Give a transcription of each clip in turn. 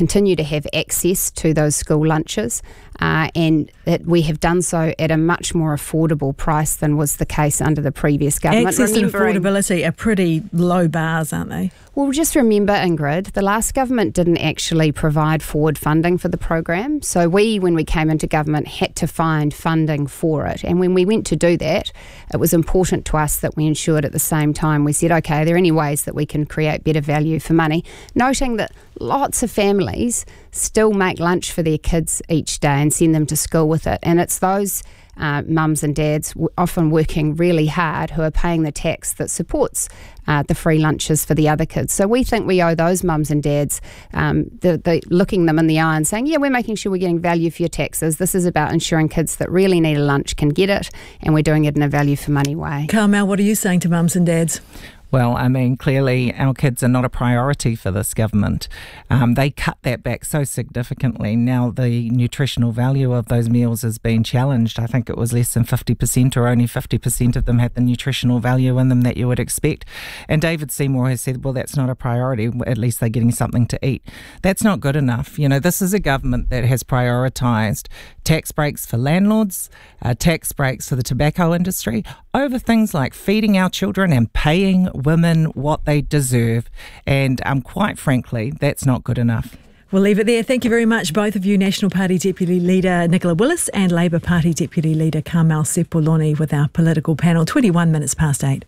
continue to have access to those school lunches, and that we have done so at a much more affordable price than was the case under the previous government. Access and affordability are pretty low bars, aren't they? Well, just remember, Ingrid, the last government didn't actually provide forward funding for the program. So when we came into government, had to find funding for it. And when we went to do that, it was important to us that we ensured at the same time, we said, okay, are there any ways that we can create better value for money? Noting that lots of families still make lunch for their kids each day and send them to school with it. And it's those mums and dads often working really hard who are paying the tax that supports the free lunches for the other kids. So we think we owe those mums and dads looking them in the eye and saying, yeah, we're making sure we're getting value for your taxes. This is about ensuring kids that really need a lunch can get it, and we're doing it in a value for money way. Carmel, what are you saying to mums and dads? Well, I mean, clearly our kids are not a priority for this government. They cut that back so significantly. Now the nutritional value of those meals is being challenged. I think it was less than 50%, or only 50% of them had the nutritional value in them that you would expect. And David Seymour has said, well, that's not a priority. At least they're getting something to eat. That's not good enough. You know, this is a government that has prioritised tax breaks for landlords, tax breaks for the tobacco industry, over things like feeding our children and paying women what they deserve. And quite frankly, that's not good enough. We'll leave it there. Thank you very much, both of you, National Party Deputy Leader Nicola Willis and Labour Party Deputy Leader Carmel Sepuloni, with our political panel. 21 minutes past 8.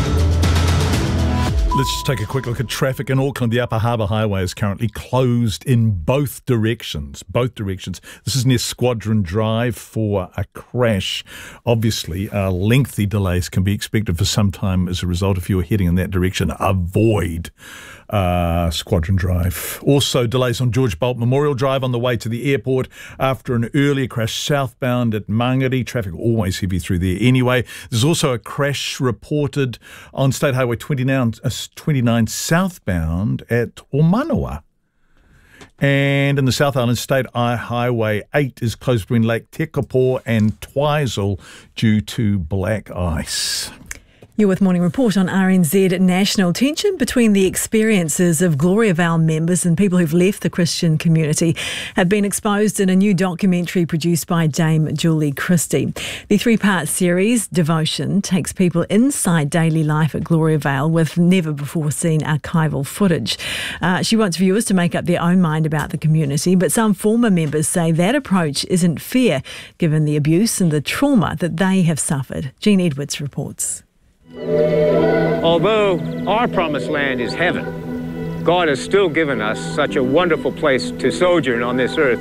Let's just take a quick look at traffic in Auckland. The Upper Harbour Highway is currently closed in both directions. This is near Squadron Drive for a crash. Obviously, lengthy delays can be expected for some time as a result. If you are heading in that direction, avoid Squadron Drive. Also, delays on George Bolt Memorial Drive on the way to the airport after an earlier crash southbound at Mangere. Traffic always heavy through there anyway. There's also a crash reported on State Highway 29 southbound at Omanawa. And in the South Island, State Highway 8 is closed between Lake Tekapo and Twizel due to black ice. You're with Morning Report on RNZ National. Tension between the experiences of Gloriavale members and people who've left the Christian community have been exposed in a new documentary produced by Dame Julie Christie. The 3-part series, Devotion, takes people inside daily life at Gloriavale with never-before-seen archival footage. She wants viewers to make up their own mind about the community, but some former members say that approach isn't fair given the abuse and the trauma that they have suffered. Jean Edwards reports. Although our promised land is heaven, God has still given us such a wonderful place to sojourn on this earth.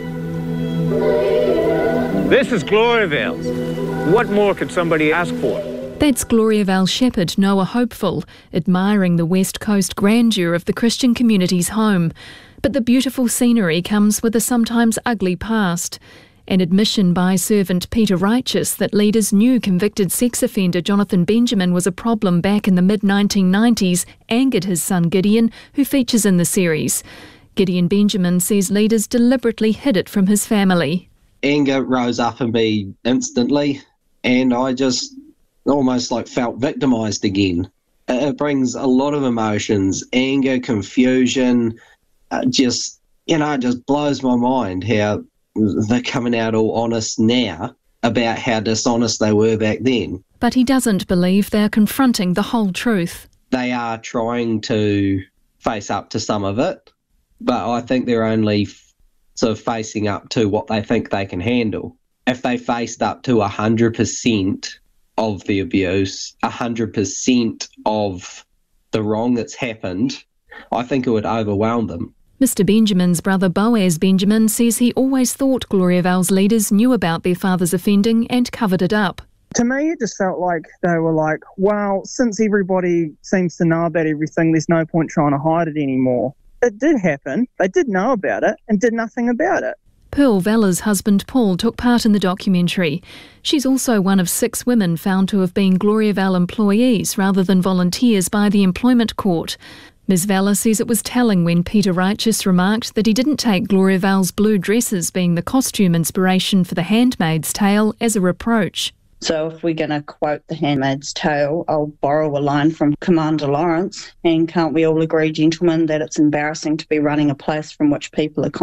This is Gloriavale. What more could somebody ask for? That's Gloriavale shepherd Noah Hopeful, admiring the West Coast grandeur of the Christian community's home. But the beautiful scenery comes with a sometimes ugly past. An admission by servant Peter Righteous that leaders knew convicted sex offender Jonathan Benjamin was a problem back in the mid-1990s angered his son Gideon, who features in the series. Gideon Benjamin says leaders deliberately hid it from his family. Anger rose up in me instantly, and I just almost felt victimised again. It brings a lot of emotions, anger, confusion, just blows my mind how they're coming out all honest now about how dishonest they were back then. But he doesn't believe they're confronting the whole truth. They are trying to face up to some of it, but I think they're only sort of facing up to what they think they can handle. If they faced up to 100% of the abuse, 100% of the wrong that's happened, I think it would overwhelm them. Mr. Benjamin's brother Boaz Benjamin says he always thought Gloriavale's leaders knew about their father's offending and covered it up. To me, it just felt like they were like, well, since everybody seems to know about everything, there's no point trying to hide it anymore. It did happen. They did know about it and did nothing about it. Pearl Vella's husband Paul took part in the documentary. She's also one of 6 women found to have been Gloriavale employees rather than volunteers by the Employment Court. Ms. Vella says it was telling when Peter Righteous remarked that he didn't take Gloriavale's blue dresses being the costume inspiration for The Handmaid's Tale as a reproach. So if we're going to quote The Handmaid's Tale, I'll borrow a line from Commander Lawrence, and can't we all agree, gentlemen, that it's embarrassing to be running a place from which people are